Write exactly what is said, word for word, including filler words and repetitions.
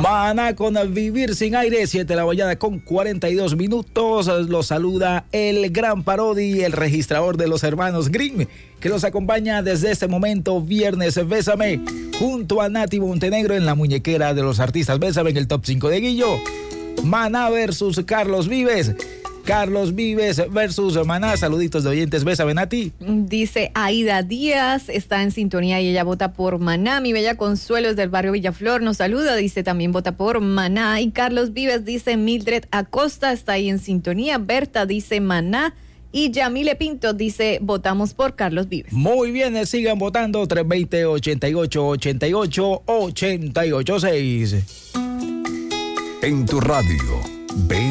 Maná con Vivir Sin Aire, siete de la mañana con cuarenta y dos minutos. Los saluda el gran Parodi, el registrador de los hermanos Grimm, que los acompaña desde este momento, viernes Bésame, junto a Nati Montenegro en la muñequera de los artistas Bésame en el top cinco de Guillo. Maná versus Carlos Vives. Carlos Vives versus Maná. Saluditos de oyentes. Bésame, Nati. Dice Aida Díaz, está en sintonía y ella vota por Maná. Mi bella Consuelo es del barrio Villaflor, nos saluda, dice también vota por Maná. Y Carlos Vives dice Mildred Acosta, está ahí en sintonía. Berta dice Maná. Y Yamile Pinto dice votamos por Carlos Vives. Muy bien, sigan votando. tres dos cero, ochenta y ocho, ochenta y ocho, ochenta y ocho, seis. En tu radio, ve